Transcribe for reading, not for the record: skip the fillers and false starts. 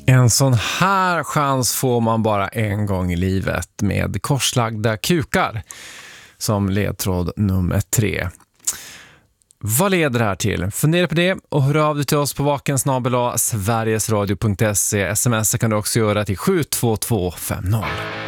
En sån här chans får man bara en gång i livet med korslagda kukar som ledtråd nummer 3. Vad leder det här till? Fundera på det och hör av dig till oss på vakensnabel@sverigesradio.se. SMS kan du också göra till 72250.